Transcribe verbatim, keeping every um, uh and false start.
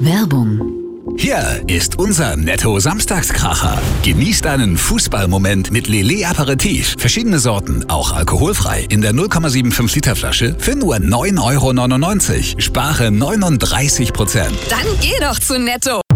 Werbung. Hier ist unser Netto-Samstagskracher. Genießt einen Fußballmoment mit Lele Aperitif. Verschiedene Sorten, auch alkoholfrei. In der null Komma fünfundsiebzig Liter Flasche für nur neun Euro neunundneunzig. Spare neununddreißig Prozent. Dann geh doch zu Netto.